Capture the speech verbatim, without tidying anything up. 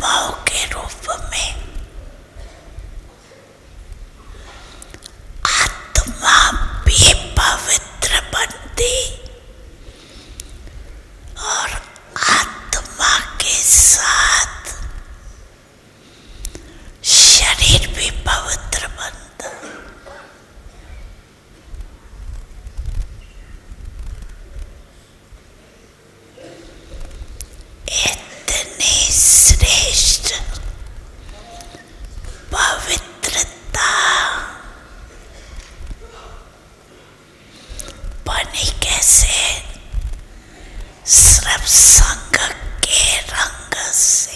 आत्माओं के रूप में। आत्मा भी पवित्र बनती और आत्मा के साथ शरीर भी पवित्र बनता। इतनी श्रेष्ठ पवित्रता बनी कैसे? सिर्फ